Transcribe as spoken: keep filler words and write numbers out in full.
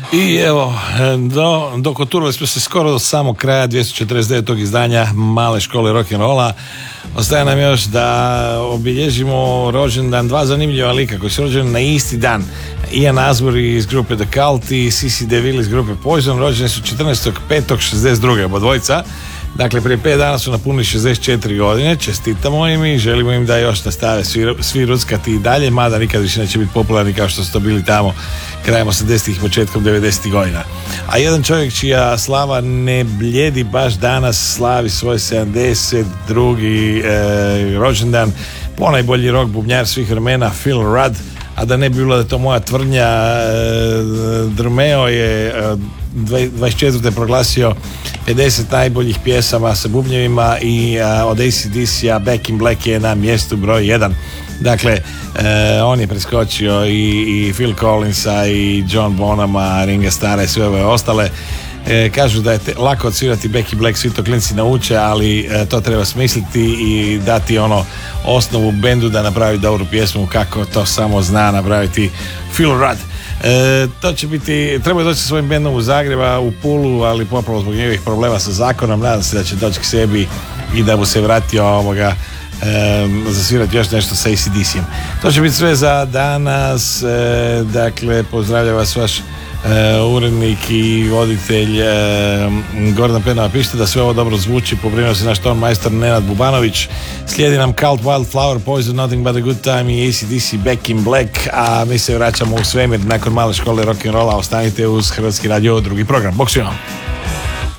I evo, do, dokoturali smo se skoro do samog kraja dvjesto četrdeset devetog izdanja Male škole rock'n'rolla. Ostaje nam još da obilježimo rođendan dva zanimljiva lika koji su rođeni na isti dan. Ian Astbury iz grupe The Cult i Sissy DeVille iz grupe Poison rođeni su četrnaestog petog šezdeset druge obodvojica. Dakle, prije pet dana su napunili šezdeset četiri godine, čestitamo im i želimo im da još nastave svi, svi ruckati i dalje, mada nikad više neće biti popularni kao što su to bili tamo krajem osamdesetih i početkom devedesetih godina. A jedan čovjek čija slava ne bljedi baš danas, slavi svoj sedamdeset drugi E, rođendan, ponajbolji rock bubnjar svih vremena, Phil Rudd. A da ne bi bilo da je to moja tvrdnja, Drmeo je dvadeset četvrte proglasio pedeset najboljih pjesama sa bubnjevima i od A C D C-a Back in Black je na mjestu broj jedan. Dakle, on je preskočio i, i Phil Collinsa i John Bonhama, Ringa Starra i sve ove ostale. E, kažu da je te, lako odsvirati Back in Black, svi to klinci nauče, ali e, to treba smisliti i dati ono osnovu bendu da napravi dobru pjesmu kako to samo zna napraviti Phil Rudd. E, to će biti, treba doći sa svojim bendom u Zagreba, u Pulu, ali popravo zbog njegovih problema sa zakonom, nadam se da će doći k sebi i da mu se vratio ovoga e, zasvirati još nešto sa A C D C-em. To će biti sve za danas, e, dakle pozdravlja vas vaš Uh, urednik i voditelj uh, Gordan Penova. Pišite da sve ovo dobro zvuči, pobrinuo se naš ton majstor Nenad Bubanović. Slijedi nam Cult, Wildflower, Poison, Nothing But A Good Time i A C D C Back in Black, a mi se vraćamo u svemir nakon Male škole rock'n'rolla. Ostanite uz Hrvatski radio, drugi program. Bok svima.